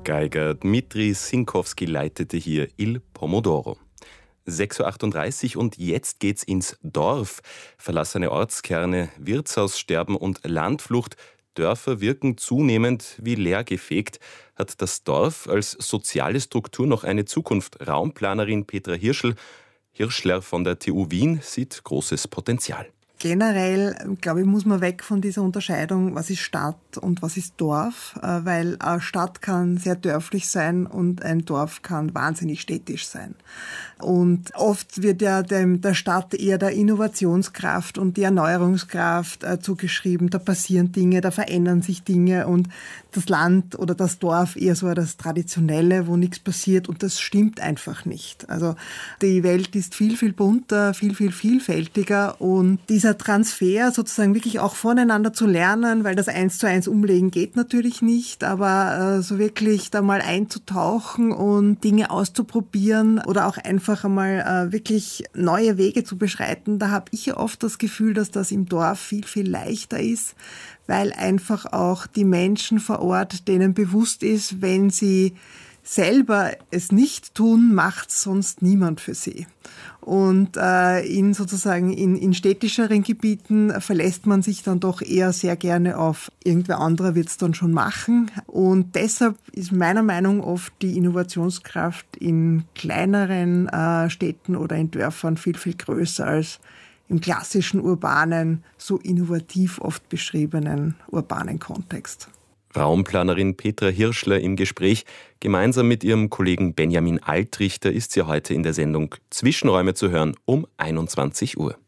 Geiger Dmitri Sinkowski leitete hier Il Pomodoro. 6.38 Uhr und jetzt geht's ins Dorf. Verlassene Ortskerne, Wirtshaussterben und Landflucht. Dörfer wirken zunehmend wie leergefegt. Hat das Dorf als soziale Struktur noch eine Zukunft? Raumplanerin Petra Hirschler von der TU Wien sieht großes Potenzial. Generell, glaube ich, muss man weg von dieser Unterscheidung, was ist Stadt und was ist Dorf, weil eine Stadt kann sehr dörflich sein und ein Dorf kann wahnsinnig städtisch sein. Und oft wird ja der Stadt eher der Innovationskraft und die Erneuerungskraft zugeschrieben. Da passieren Dinge, da verändern sich Dinge und das Land oder das Dorf eher so das Traditionelle, wo nichts passiert und das stimmt einfach nicht. Also die Welt ist viel, viel bunter, viel, viel vielfältiger und dieser Transfer sozusagen wirklich auch voneinander zu lernen, weil das 1:1 umlegen geht natürlich nicht, aber so wirklich da mal einzutauchen und Dinge auszuprobieren oder auch einfach einmal wirklich neue Wege zu beschreiten, da habe ich oft das Gefühl, dass das im Dorf viel, viel leichter ist, weil einfach auch die Menschen vor Ort denen bewusst ist, wenn sie selber es nicht tun, macht sonst niemand für sie. Und in städtischeren Gebieten verlässt man sich dann doch eher sehr gerne auf irgendwer anderer wird es dann schon machen. Und deshalb ist meiner Meinung nach oft die Innovationskraft in kleineren Städten oder in Dörfern viel, viel größer als im klassischen urbanen, so innovativ oft beschriebenen urbanen Kontext. Raumplanerin Petra Hirschler im Gespräch. Gemeinsam mit ihrem Kollegen Benjamin Altrichter ist sie heute in der Sendung Zwischenräume zu hören um 21 Uhr.